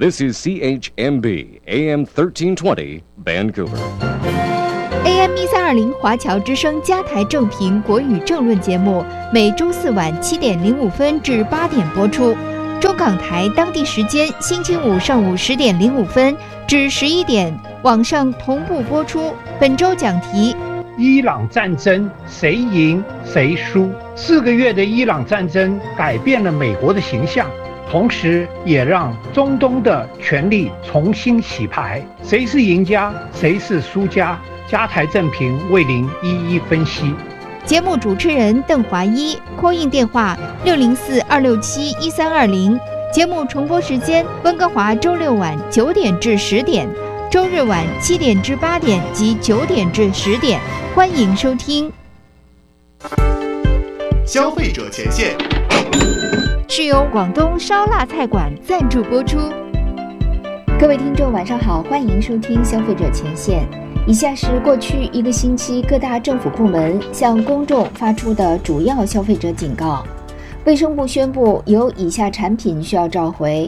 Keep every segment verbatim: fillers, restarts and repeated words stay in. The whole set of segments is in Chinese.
This is C H M B A M thirteen twenty Vancouver。A M 一三二零华侨之声加台正评国语政论节目，每周四晚七点零五分至八点播出。中港台当地时间星期五上午十点零五分至十一点，网上同步播出。本周讲题： 伊朗战争谁赢谁输？四个月的伊朗战争改变了美国的形象，同时也让中东的权力重新洗牌。谁是赢家，谁是输家？加台正评为您一一分析。 节目主持人邓华一 ，call in 电话六零四二六七一三二零。节目重播时间：温哥华周六晚九点至十点，周日晚七点至八点及九点至十点。欢迎收听。 消费者前线是由广东烧腊菜馆赞助播出。各位听众，晚上好，欢迎收听消费者前线。以下是过去一个星期各大政府部门向公众发出的主要消费者警告。卫生部宣布有以下产品需要召回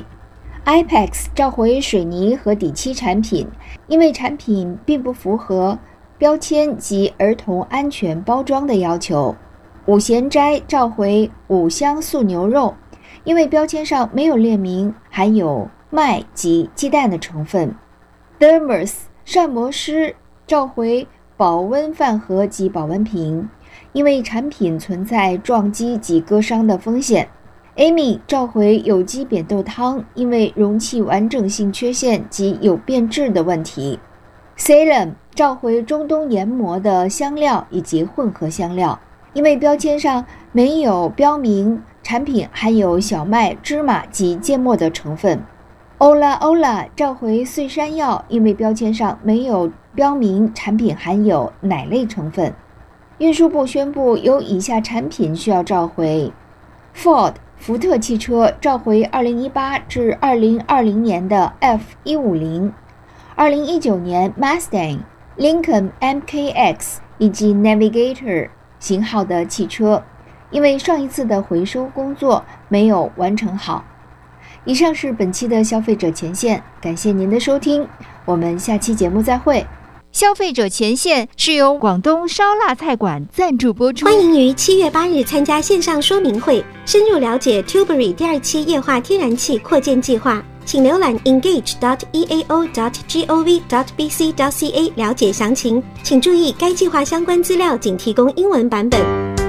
：Ipex 召回水泥和底漆产品，因为产品并不符合标签及儿童安全包装的要求。五贤斋召回五香素牛肉，因为标签上没有列明含有麦及鸡蛋的成分。Thermos 膳魔师召回保温饭盒及保温瓶，因为产品存在撞击及割伤的风险。Amy 召回有机扁豆汤，因为容器完整性缺陷及有变质的问题。Salem 召回中东研磨的香料以及混合香料，因为标签上没有标明产品含有小麦、芝麻及芥末的成分。Ola Ola 召回碎山药，因为标签上没有标明产品含有奶类成分。运输部宣布有以下产品需要召回 ：Ford 福特汽车召回二零一八至二零二零年的 F 一五零， 二零一九年 Mustang、Lincoln M K X 以及 Navigator 型号的汽车，因为上一次的回收工作没有完成好。以上是本期的消费者前线，感谢您的收听，我们下期节目再会。消费者前线是由广东烧腊菜馆赞助播出。 欢迎于七月八日参加线上说明会，深入了解 Tilbury 第二期液化天然气扩建计划，请浏览 engage dot e a o dot gov dot b c dot c a 了解详情。请注意，该计划相关资料仅提供英文版本。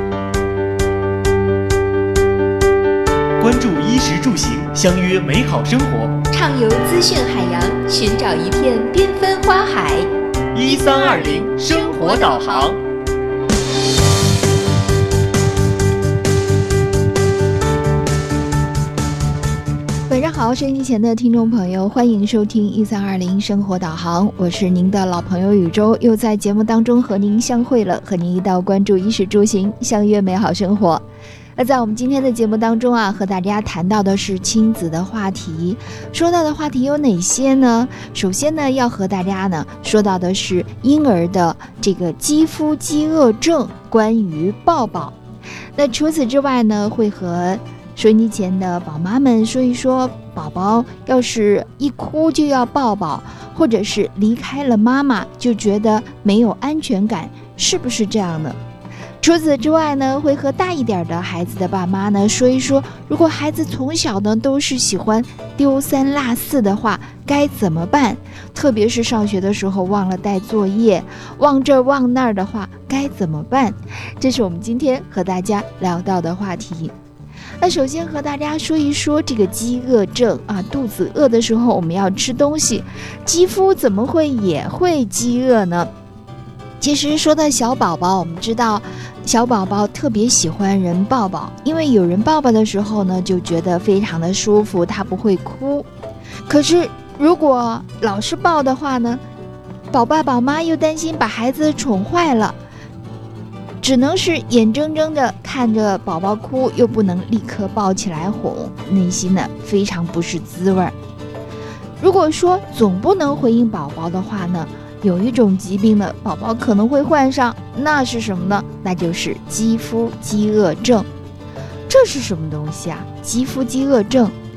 关注衣食住行，相约美好生活， 畅游资讯海洋，寻找一片缤纷花海。 一三二零生活导航。 晚上好，收音机前的听众朋友，欢迎收听一三二零生活导航，我是您的老朋友宇宙，又在节目当中和您相会了，和您一道关注衣食住行，相约美好生活。那在我们今天的节目当中啊，和大家谈到的是亲子的话题。说到的话题有哪些呢？首先呢，要和大家呢说到的是婴儿的这个肌肤饥饿症，关于抱抱。那除此之外呢，会和收音机前的宝妈们说一说，宝宝要是一哭就要抱抱，或者是离开了妈妈就觉得没有安全感，是不是这样呢？除此之外呢，会和大一点的孩子的爸妈呢说一说，如果孩子从小呢都是喜欢丢三落四的话，该怎么办？特别是上学的时候忘了带作业，忘这忘那儿的话，该怎么办？这是我们今天和大家聊到的话题。那首先和大家说一说这个饥饿症啊，肚子饿的时候我们要吃东西，肌肤怎么会也会饥饿呢？其实说到小宝宝，我们知道小宝宝特别喜欢人抱抱，因为有人抱抱的时候呢，就觉得非常的舒服，他不会哭。可是如果老是抱的话呢，宝爸宝妈又担心把孩子宠坏了，只能是眼睁睁的看着宝宝哭，又不能立刻抱起来哄，内心呢非常不是滋味。如果说总不能回应宝宝的话呢，有一种疾病呢，宝宝可能会患上，那是什么呢？那就是肌肤饥饿症。这是什么东西啊？肌肤饥饿症，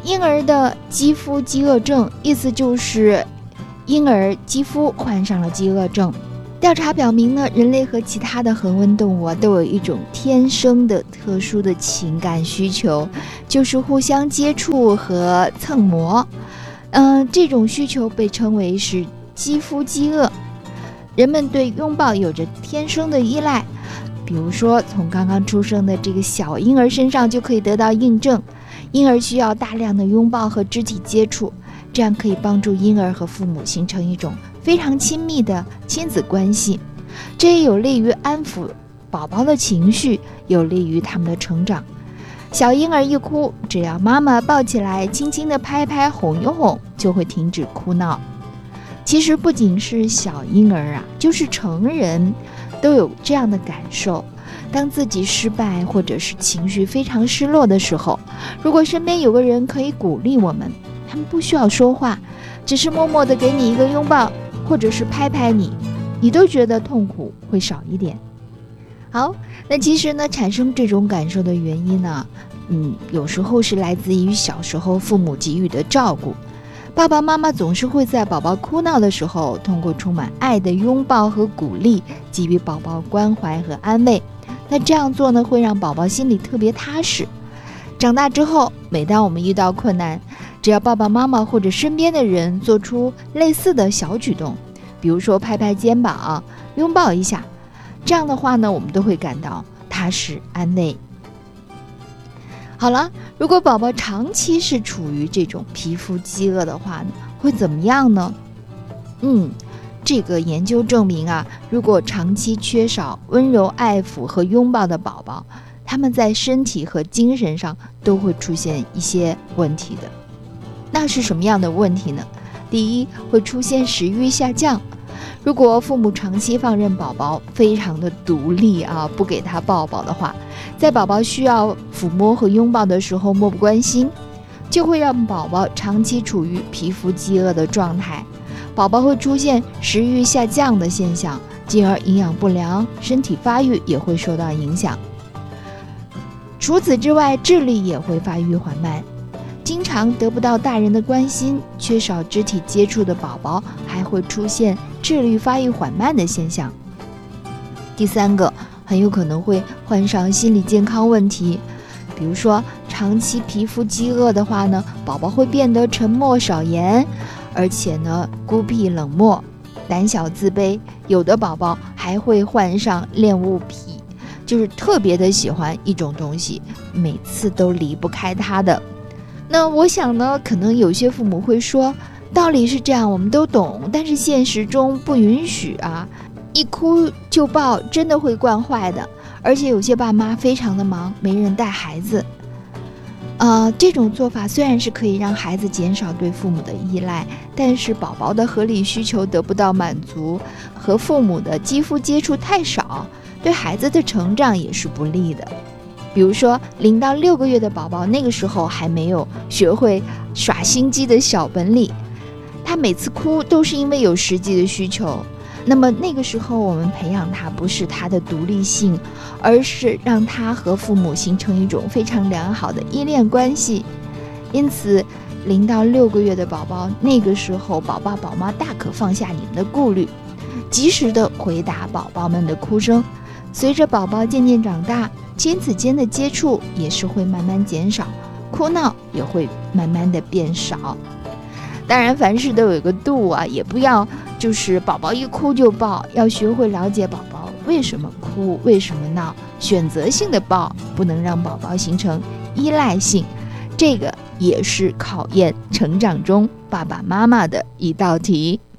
婴儿的肌肤饥饿症，意思就是婴儿肌肤患上了饥饿症。调查表明呢，人类和其他的恒温动物啊，都有一种天生的特殊的情感需求，就是互相接触和蹭膜。嗯、呃，这种需求被称为是肌肤饥饿。人们对拥抱有着天生的依赖，比如说从刚刚出生的这个小婴儿身上就可以得到印证。婴儿需要大量的拥抱和肢体接触，这样可以帮助婴儿和父母形成一种非常亲密的亲子关系，这也有利于安抚宝宝的情绪，有利于他们的成长。小婴儿一哭，只要妈妈抱起来轻轻地拍拍哄一哄，就会停止哭闹。其实不仅是小婴儿啊，就是成人都有这样的感受。当自己失败或者是情绪非常失落的时候，如果身边有个人可以鼓励我们，他们不需要说话，只是默默地给你一个拥抱，或者是拍拍你，你都觉得痛苦会少一点。好，那其实呢，产生这种感受的原因呢，嗯，有时候是来自于小时候父母给予的照顾。爸爸妈妈总是会在宝宝哭闹的时候，通过充满爱的拥抱和鼓励，给予宝宝关怀和安慰。那这样做呢，会让宝宝心里特别踏实。长大之后，每当我们遇到困难，只要爸爸妈妈或者身边的人做出类似的小举动，比如说拍拍肩膀、拥抱一下，这样的话呢，我们都会感到踏实安慰。好了，如果宝宝长期是处于这种皮肤饥饿的话呢，会怎么样呢？嗯，这个研究证明啊，如果长期缺少温柔爱抚和拥抱的宝宝，他们在身体和精神上都会出现一些问题的。那是什么样的问题呢？第一，会出现食欲下降。如果父母长期放任宝宝非常的独立啊，不给他抱抱的话，在宝宝需要抚摸和拥抱的时候漠不关心，就会让宝宝长期处于皮肤饥饿的状态，宝宝会出现食欲下降的现象，进而营养不良，身体发育也会受到影响。除此之外，智力也会发育缓慢。经常得不到大人的关心，缺少肢体接触的宝宝还会出现智力发育缓慢的现象。第三个，很有可能会患上心理健康问题，比如说长期皮肤饥饿的话呢，宝宝会变得沉默少言，而且呢孤僻冷漠、胆小自卑，有的宝宝还会患上恋物癖，就是特别的喜欢一种东西，每次都离不开它的。那我想呢，可能有些父母会说，道理是这样，我们都懂，但是现实中不允许啊，一哭就抱真的会惯坏的，而且有些爸妈非常的忙，没人带孩子。呃，这种做法虽然是可以让孩子减少对父母的依赖，但是宝宝的合理需求得不到满足，和父母的肌肤接触太少，对孩子的成长也是不利的。比如说零到六个月的宝宝，那个时候还没有学会耍心机的小本领，他每次哭都是因为有实际的需求。那么那个时候我们培养他不是他的独立性，而是让他和父母形成一种非常良好的依恋关系。因此零到六个月的宝宝，那个时候宝爸宝妈大可放下你们的顾虑，及时的回答宝宝们的哭声。随着宝宝渐渐长大，亲子间的接触也是会慢慢减少，哭闹也会慢慢的变少。当然凡事都有一个度啊，也不要就是宝宝一哭就抱，要学会了解宝宝为什么哭，为什么闹，选择性的抱，不能让宝宝形成依赖性。这个也是考验成长中爸爸妈妈的一道题。